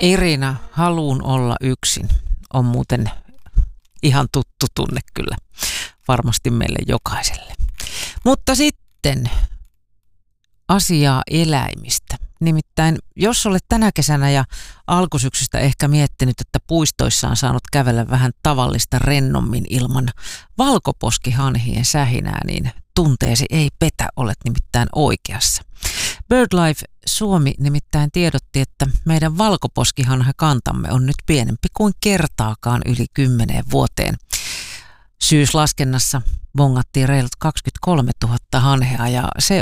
Irina, haluun olla yksin on muuten ihan tuttu tunne kyllä varmasti meille jokaiselle. Mutta sitten asiaa eläimistä. Nimittäin jos olet tänä kesänä ja alkusyksystä ehkä miettinyt, että puistoissa on saanut kävellä vähän tavallista rennommin ilman valkoposkihanhien sähinää, niin tunteesi ei petä, olet nimittäin oikeassa. BirdLife Suomi nimittäin tiedotti, että meidän valkoposkihanhakantamme on nyt pienempi kuin kertaakaan yli 10 vuoteen. Syyslaskennassa bongattiin reilut 23 000 hanhea ja se